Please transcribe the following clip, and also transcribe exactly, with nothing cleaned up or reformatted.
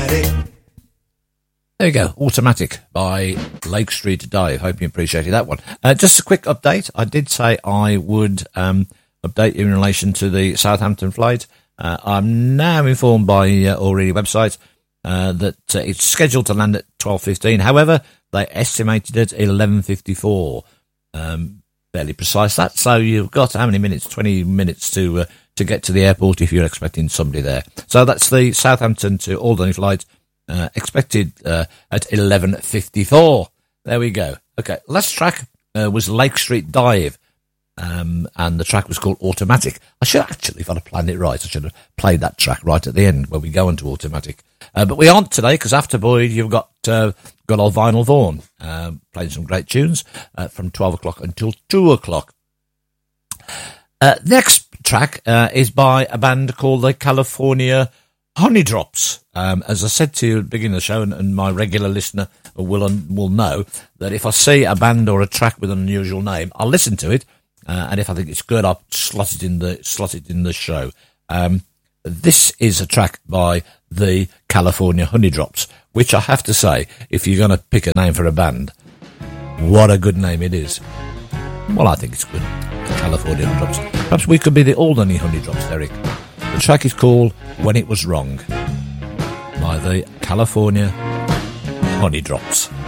There you go, Automatic by Lake Street Dive. Hope you appreciated that one. Uh, just a quick update. I did say I would um, update you in relation to the Southampton flight. Uh, I'm now informed by uh, O'Reilly website uh, that uh, it's scheduled to land at twelve fifteen. However, they estimated it at eleven fifty-four. Um, fairly precise that. So you've got how many minutes? twenty minutes to uh, to get to the airport if you're expecting somebody there. So that's the Southampton to Alderney flight. Uh, expected uh, at eleven fifty-four. There we go. Okay, last track uh, was Lake Street Dive, um, and the track was called Automatic. I should actually, if I'd have planned it right, I should have played that track right at the end when we go into Automatic. Uh, but we aren't today, because after Boyd, you've got uh, got old Vinyl Vaughan uh, playing some great tunes uh, from twelve o'clock until two o'clock. Uh, next track uh, is by a band called the California Honeydrops. Um, as I said to you at the beginning of the show, and, and my regular listener will will know that if I see a band or a track with an unusual name, I'll listen to it, uh, and if I think it's good, I'll slot it in the slot it in the show. Um, this is a track by the California Honeydrops, which I have to say, if you're going to pick a name for a band, what a good name it is. Well, I think it's good. The California Honeydrops. Perhaps we could be the Alderney Honeydrops, Eric. The track is called When It Was Wrong by the California Honeydrops.